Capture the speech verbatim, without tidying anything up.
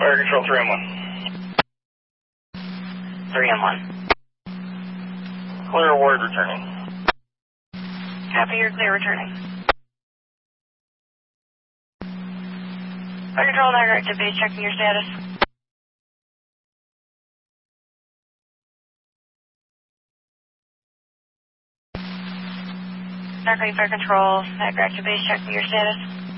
Fire Control three M one. three M one. Clear ward returning. Copy, you're clear returning. Fire Control, non-reactive base, checking your status. Dark Fire Control, non-reactive base, checking your status.